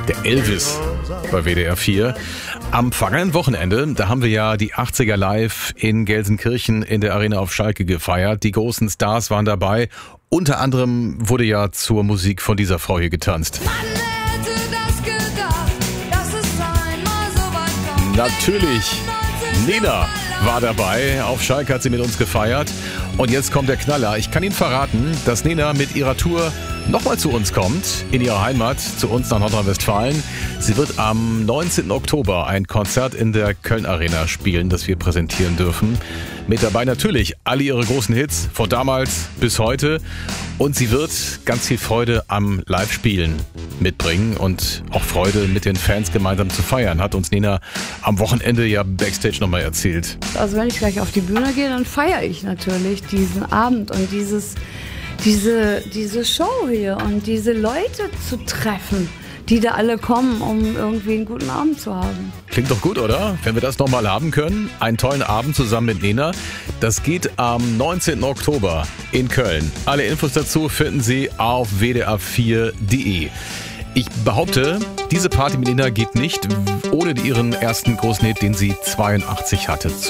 Der Elvis bei WDR 4. Am vergangenen Wochenende, da haben wir ja die 80er live in Gelsenkirchen in der Arena auf Schalke gefeiert. Die großen Stars waren dabei. Unter anderem wurde ja zur Musik von dieser Frau hier getanzt. Natürlich, Nena war dabei. Auf Schalke hat sie mit uns gefeiert. Und jetzt kommt der Knaller. Ich kann Ihnen verraten, dass Nena mit ihrer Tour nochmal zu uns kommt, in ihre Heimat, zu uns nach Nordrhein-Westfalen. Sie wird am 19. Oktober ein Konzert in der Köln Arena spielen, das wir präsentieren dürfen. Mit dabei natürlich alle ihre großen Hits, von damals bis heute. Und sie wird ganz viel Freude am Live-Spielen mitbringen und auch Freude mit den Fans gemeinsam zu feiern, hat uns Nena am Wochenende ja Backstage nochmal erzählt. Also wenn ich gleich auf die Bühne gehe, dann feiere ich natürlich diesen Abend und diese Show hier und diese Leute zu treffen, die da alle kommen, um irgendwie einen guten Abend zu haben. Klingt doch gut, oder? Wenn wir das nochmal haben können. Einen tollen Abend zusammen mit Nena. Das geht am 19. Oktober in Köln. Alle Infos dazu finden Sie auf wdr4.de. Ich behaupte, diese Party mit Nena geht nicht ohne ihren ersten großen Hit, den sie 82 hatte.